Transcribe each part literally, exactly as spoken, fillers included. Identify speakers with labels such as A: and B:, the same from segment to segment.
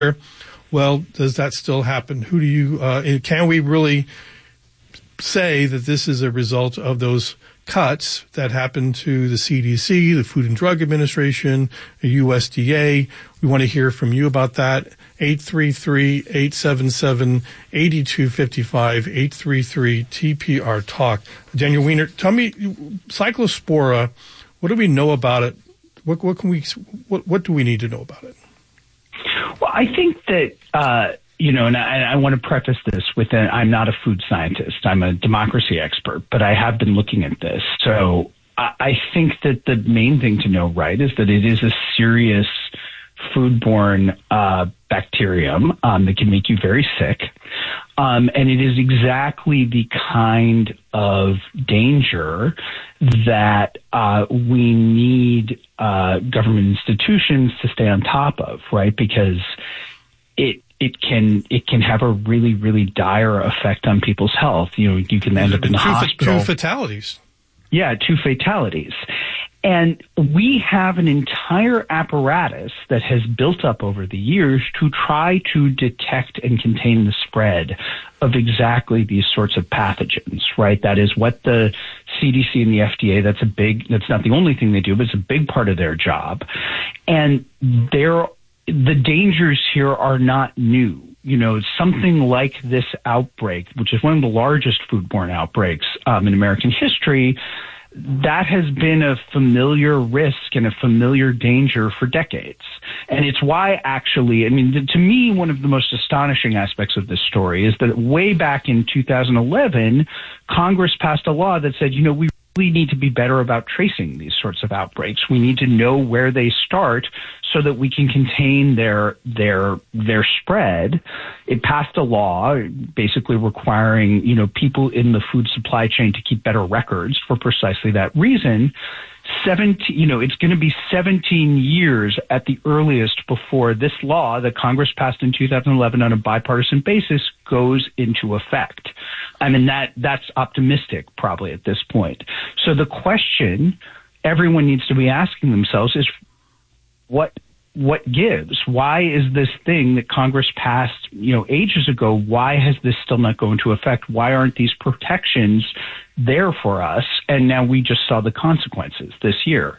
A: Well, does that still happen? Who do you, uh, can we really say that this is a result of those cuts that happened to the C D C, the Food and Drug Administration, the U S D A? We want to hear from you about that. eight three three, eight seven seven, eight two five five, eight three three T P R Talk. Daniel Weiner, tell me, Cyclospora, what do we know about it? What, what can we, what, what do we need to know about it?
B: Well, I think that, uh, you know, and I, I want to preface this with that I'm not a food scientist. I'm a democracy expert, but I have been looking at this. So I, I think that the main thing to know, right, is that it is a serious foodborne uh, bacterium um, that can make you very sick. Um, and it is exactly the kind of danger that uh, we need uh, government institutions to stay on top of, right? Because it it can it can have a really, really dire effect on people's health. You know, you can end up in the
A: two,
B: hospital.
A: Two fatalities.
B: Yeah, two fatalities. And we have an entire apparatus that has built up over the years to try to detect and contain the spread of exactly these sorts of pathogens, right? That is what the C D C and the F D A, that's a big, that's not the only thing they do, but it's a big part of their job. And they're, the dangers here are not new. You know, something like this outbreak, which is one of the largest foodborne outbreaks um, in American history, that has been a familiar risk and a familiar danger for decades. And it's why actually, I mean, to me, one of the most astonishing aspects of this story is that way back in two thousand eleven, Congress passed a law that said, you know, we really need to be better about tracing these sorts of outbreaks. We need to know where they start so that we can contain their their their spread. It passed a law basically requiring, you know, people in the food supply chain to keep better records for precisely that reason. seventeen, you know, it's going to be seventeen years at the earliest before this law that Congress passed in two thousand eleven on a bipartisan basis goes into effect. I mean, that that's optimistic probably at this point. So the question everyone needs to be asking themselves is, what what gives? Why is this thing that Congress passed, you know, ages ago, why has this still not gone into effect? Why aren't these protections there for us? And now we just saw the consequences this year.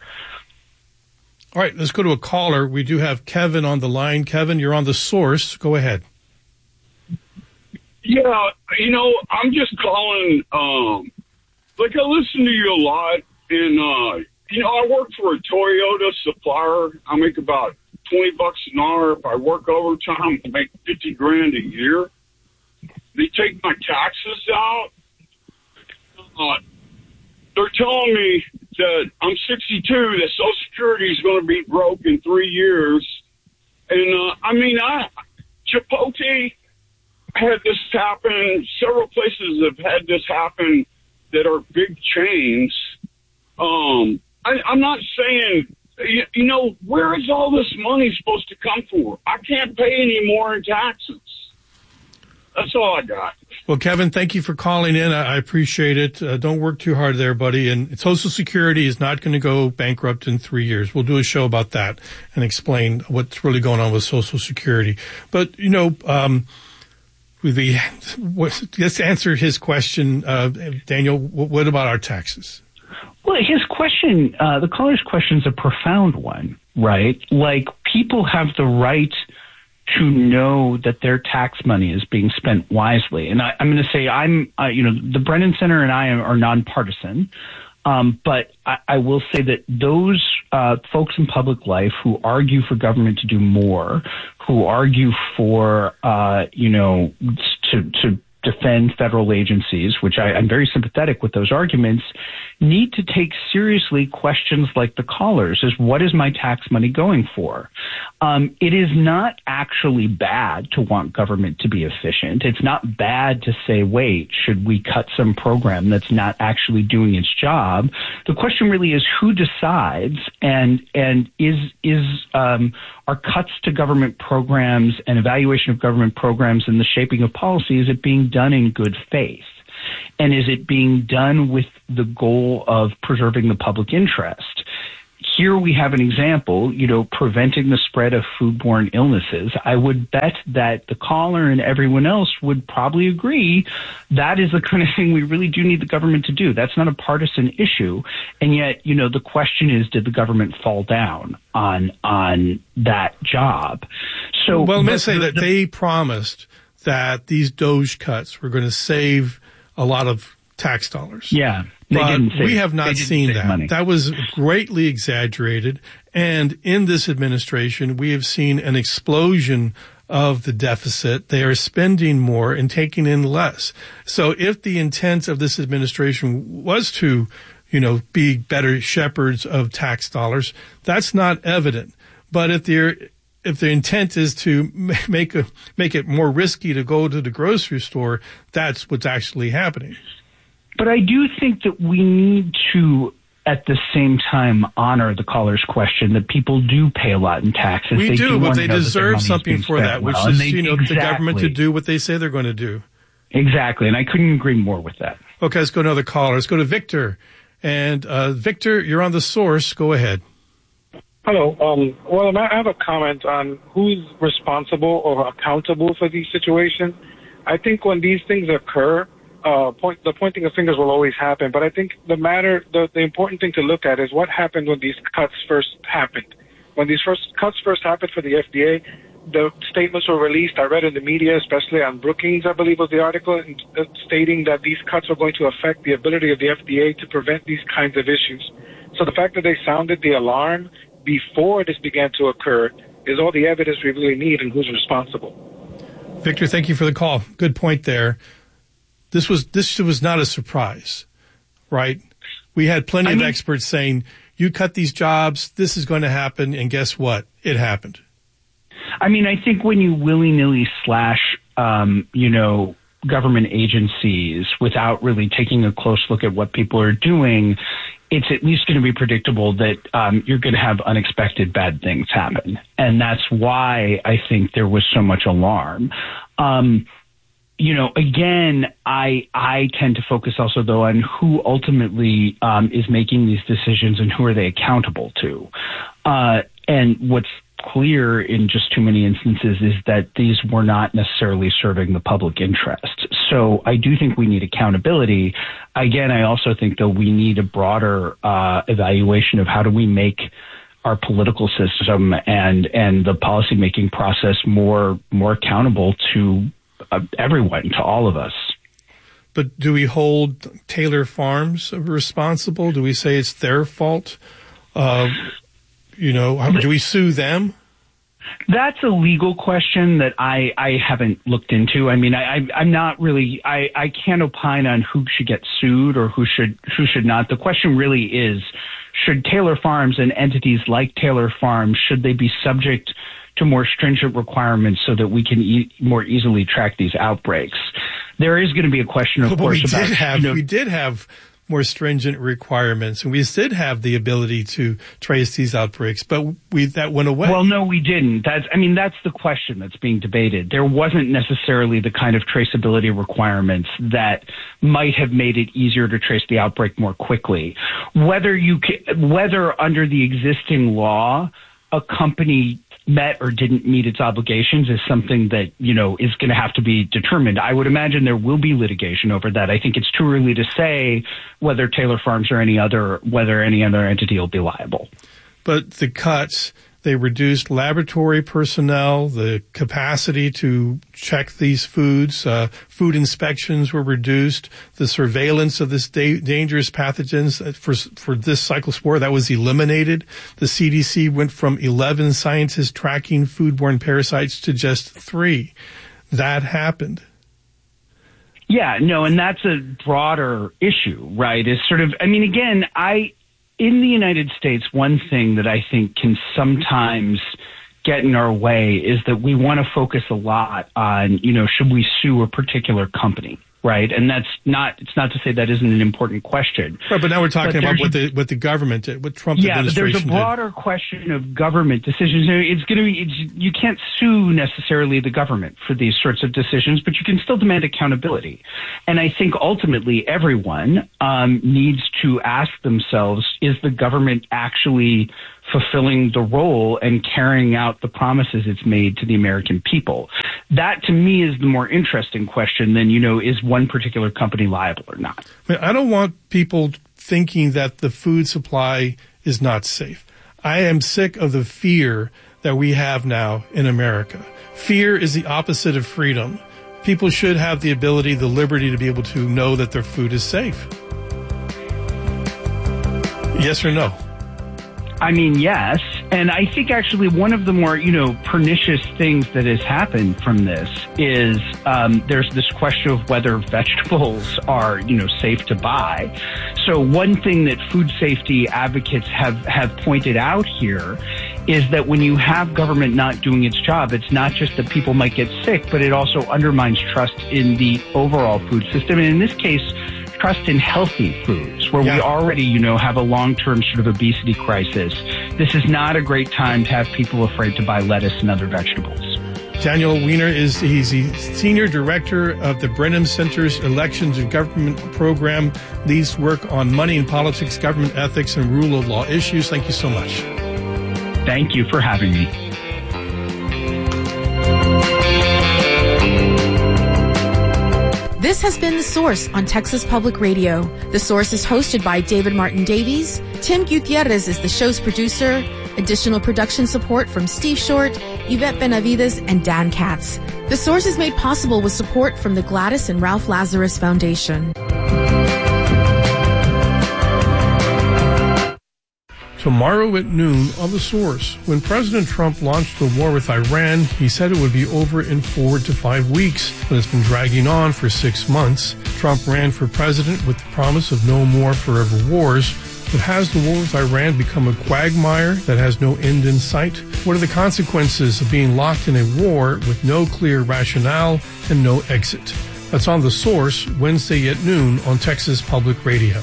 A: All right, let's go to a caller. We do have Kevin on the line. Kevin, you're on The Source. Go ahead.
C: Yeah, you know, I'm just calling, um, like I listen to you a lot, and, uh, you know, I work for a Toyota supplier. I make about twenty bucks an hour. If I work overtime, I make fifty grand a year. They take my taxes out. Uh, they're telling me that I'm sixty-two, that Social Security is going to be broke in three years. And, uh, I mean, I, Chipotle had this happen. Several places have had this happen that are big chains. Um, I, I'm not saying, you, you know, where is all this money supposed to come for? I can't pay any more in taxes. That's all I got.
A: Well, Kevin, thank you for calling in. I, I appreciate it. Uh, don't work too hard there, buddy. And Social Security is not going to go bankrupt in three years. We'll do a show about that and explain what's really going on with Social Security. But, you know, um, the, let's answer his question. Uh, Daniel, what about our taxes?
B: Well, his question, uh, the caller's question is a profound one, right? Like, people have the right to know that their tax money is being spent wisely. And I, I'm going to say I'm, uh, you know, the Brennan Center and I are nonpartisan. Um, but I, I will say that those uh, folks in public life who argue for government to do more, who argue for, uh, you know, to, to defend federal agencies, which I, I'm very sympathetic with those arguments, need to take seriously questions like the callers is, what is my tax money going for? Um, it is not actually bad to want government to be efficient. It's not bad to say, wait, should we cut some program that's not actually doing its job? The question really is, who decides, and and is is um, are cuts to government programs and evaluation of government programs and the shaping of policy, is it being done in good faith? And is it being done with the goal of preserving the public interest? here we have an example, you know, preventing the spread of foodborne illnesses. I would bet that the caller and everyone else would probably agree that is the kind of thing we really do need the government to do. That's not a partisan issue. And yet, you know, the question is, did the government fall down on on that job? So,
A: well, let me say that they promised that these DOGE cuts were going to save a lot of tax dollars.
B: Yeah.
A: But we have not seen that. Money. That was greatly exaggerated. And in this administration, we have seen an explosion of the deficit. They are spending more and taking in less. So if the intent of this administration was to, you know, be better shepherds of tax dollars, that's not evident. But if they're If the intent is to make a, make it more risky to go to the grocery store, that's what's actually happening.
B: But I do think that we need to, at the same time, honor the caller's question that people do pay a lot in taxes.
A: We
B: they
A: do,
B: do
A: but they deserve something for that, which
B: well,
A: is,
B: they,
A: you know,
B: exactly.
A: the government to do what they say they're going to do.
B: Exactly, and I couldn't agree more with that.
A: Okay, let's go to another caller. Let's go to Victor. And uh, Victor, you're on The Source. Go ahead.
D: Hello. Um, well, I have a comment on who's responsible or accountable for these situations. I think when these things occur, uh, point, the pointing of fingers will always happen. But I think the matter, the, the important thing to look at is what happened when these cuts first happened. When these first cuts first happened for the F D A, the statements were released. I read in the media, especially on Brookings, I believe was the article, stating that these cuts are going to affect the ability of the F D A to prevent these kinds of issues. So the fact that they sounded the alarm before this began to occur is all the evidence we really need and who's responsible.
A: Victor, thank you for the call. Good point there. This was this was not a surprise, right? We had plenty I of mean, experts saying, you cut these jobs, this is going to happen, and guess what? It happened.
B: I mean, I think when you willy-nilly slash, um, you know, government agencies without really taking a close look at what people are doing, it's at least going to be predictable that um, you're going to have unexpected bad things happen. And that's why I think there was so much alarm. Um, you know, again, I I tend to focus also, though, on who ultimately um, is making these decisions and who are they accountable to. Uh, and what's clear in just too many instances is that these were not necessarily serving the public interest. So I do think we need accountability. Again, I also think, though, we need a broader uh, evaluation of how do we make our political system and and the policymaking process more more accountable to uh, everyone, to all of us.
A: But do we hold Taylor Farms responsible? Do we say it's their fault? Uh, you know, do we sue them?
B: That's a legal question that I, I haven't looked into. I mean, I, I, I'm not really, I, I can't opine on who should get sued or who should, who should not. The question really is, should Taylor Farms and entities like Taylor Farms, should they be subject to more stringent requirements so that we can e- more easily track these outbreaks? There is going to be a question, of
A: but
B: course,
A: we
B: about,
A: did have,
B: you know,
A: we did have more stringent requirements, and we did have the ability to trace these outbreaks, but we that went away.
B: Well, no, we didn't. That's, I mean, that's the question that's being debated. There wasn't necessarily the kind of traceability requirements that might have made it easier to trace the outbreak more quickly. Whether you can, whether under the existing law, a company met or didn't meet its obligations is something that, you know, is going to have to be determined. I would imagine there will be litigation over that. I think it's too early to say whether Taylor Farms or any other, whether any other entity will be liable.
A: But the cuts, they reduced laboratory personnel, the capacity to check these foods, uh, food inspections were reduced, the surveillance of this da- dangerous pathogens for, for this cyclospore, that was eliminated. The C D C went from eleven scientists tracking foodborne parasites to just three. That happened.
B: Yeah, no, and that's a broader issue, right? Is sort of, I mean, again, I, in the United States, one thing that I think can sometimes get in our way is that we want to focus a lot on, you know, should we sue a particular company? right? And that's not, it's not to say that isn't an important question.
A: Right, but now we're talking about what the, what the government did, what Trump
B: yeah,
A: administration did.
B: Yeah, but there's a broader
A: did. question
B: of government decisions. It's going to be, it's, you can't sue necessarily the government for these sorts of decisions, but you can still demand accountability. And I think ultimately everyone um, needs to ask themselves, is the government actually fulfilling the role and carrying out the promises it's made to the American people? That, to me, is the more interesting question than, you know, is one particular company liable or not?
A: I mean, I don't want people thinking that the food supply is not safe. I am sick of the fear that we have now in America. Fear is the opposite of freedom. People should have the ability, the liberty to be able to know that their food is safe. Yes or no?
B: I mean, yes. And I think actually one of the more, you know, pernicious things that has happened from this is um, there's this question of whether vegetables are, you know, safe to buy. So one thing that food safety advocates have, have pointed out here is that when you have government not doing its job, it's not just that people might get sick, but it also undermines trust in the overall food system. And in this case, trust in healthy foods, where yeah. we already, you know, have a long-term sort of obesity crisis. This is not a great time to have people afraid to buy lettuce and other vegetables.
A: Daniel Weiner is he's the Senior Director of the Brenham Center's Elections and Government Program, leads work on money and politics, government ethics, and rule of law issues. Thank you so much.
B: Thank you for having me.
E: This has been The Source on Texas Public Radio. The Source is hosted by David Martin Davies. Tim Gutierrez is the show's producer. Additional production support from Steve Short, Yvette Benavides, and Dan Katz. The Source is made possible with support from the Gladys and Ralph Lazarus Foundation.
A: Tomorrow at noon on The Source. When President Trump launched the war with Iran, he said it would be over in four to five weeks, but it's been dragging on for six months. Trump ran for president with the promise of no more forever wars. But has the war with Iran become a quagmire that has no end in sight? What are the consequences of being locked in a war with no clear rationale and no exit? That's on The Source, Wednesday at noon on Texas Public Radio.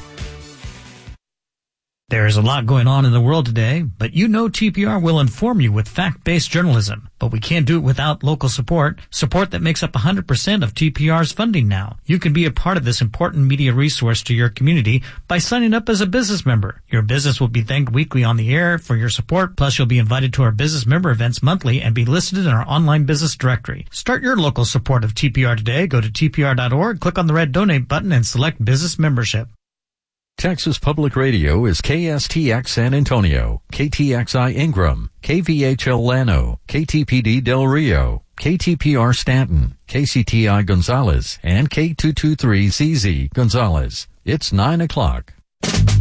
F: There's a lot going on in the world today, but you know T P R will inform you with fact-based journalism. But we can't do it without local support, support that makes up one hundred percent of T P R's funding now. You can be a part of this important media resource to your community by signing up as a business member. Your business will be thanked weekly on the air for your support, plus you'll be invited to our business member events monthly and be listed in our online business directory. Start your local support of T P R today. Go to T P R dot org, click on the red donate button, and select business membership.
G: Texas Public Radio is K S T X San Antonio, K T X I Ingram, K V H L Llano, K T P D Del Rio, K T P R Stanton, K C T I Gonzales, and K two twenty-three Z Z Gonzales. It's nine o'clock.